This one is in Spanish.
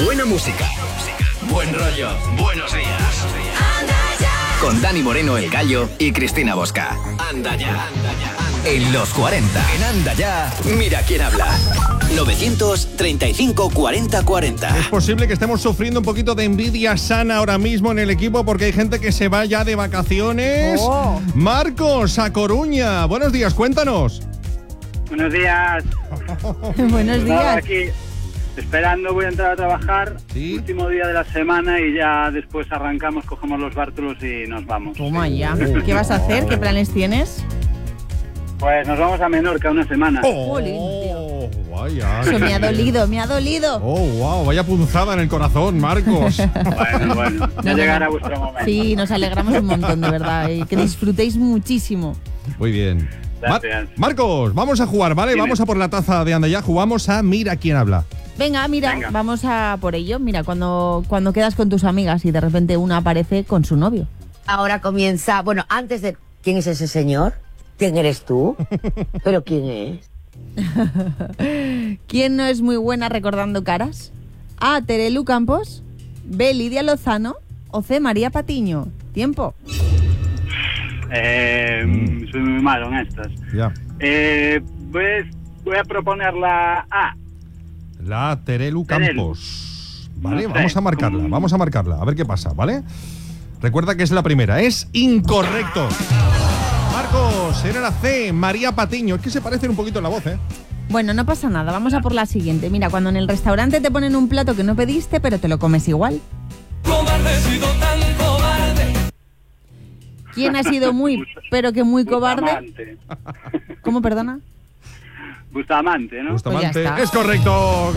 Buena música. Buen rollo. Buenos días. Con Dani Moreno, el Gallo, y Cristina Bosca. Anda ya. En los 40. En Anda ya. Mira quién habla. 935 40 40. Es posible que estemos sufriendo un poquito de envidia sana ahora mismo en el equipo porque hay gente que se va ya de vacaciones. Marcos, a Coruña. Buenos días, cuéntanos. Buenos días. Buenos días. Aquí esperando, voy a entrar a trabajar. ¿Sí? Último día de la semana y ya después arrancamos, cogemos los bártulos y nos vamos. Toma ya. ¿Qué vas a hacer? ¿Qué planes tienes? Pues nos vamos a Menorca una semana. Oh, vaya. Eso me ha dolido, me ha dolido. Oh, wow, vaya punzada en el corazón, Marcos. Bueno, ya llegará vuestro momento. Sí, nos alegramos un montón, de verdad. Y que disfrutéis muchísimo. Muy bien. Gracias. Marcos, vamos a jugar, ¿vale? Dime. Vamos a por la taza de Anda ya. Jugamos a Mira quién habla. Venga, mira, vamos a por ello. Mira, cuando quedas con tus amigas y de repente una aparece con su novio. Ahora comienza, bueno, antes de... ¿Quién es ese señor? ¿Quién eres tú? ¿Pero quién es? ¿Quién no es muy buena recordando caras? A. Terelu Campos, B. Lidia Lozano o C. María Patiño. Tiempo. Soy muy malo en estas. Ya. Pues voy a proponer la A. La Terelu Campos. Vale, No sé. vamos a marcarla. A ver qué pasa, ¿vale? Recuerda que es la primera. Es incorrecto. Marcos, era la C, María Patiño. Es que se parecen un poquito en la voz, ¿eh? Bueno, no pasa nada, vamos a por la siguiente. Mira, cuando en el restaurante te ponen un plato que no pediste, pero te lo comes igual. Cobarde, he sido tan cobarde. ¿Quién ha sido muy, pero que muy cobarde? Bustamante. ¿Cómo, perdona? Bustamante, ¿no? Bustamante. Pues ya está. Es correcto.